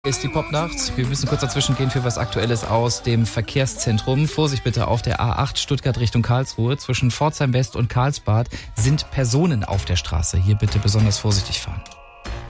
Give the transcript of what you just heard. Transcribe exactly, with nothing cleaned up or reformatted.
Ist die Popnacht. Wir müssen kurz dazwischen gehen für was Aktuelles aus dem Verkehrszentrum. Vorsicht bitte auf der A acht Stuttgart Richtung Karlsruhe. Zwischen Pforzheim West und Karlsbad sind Personen auf der Straße. Hier bitte besonders vorsichtig fahren.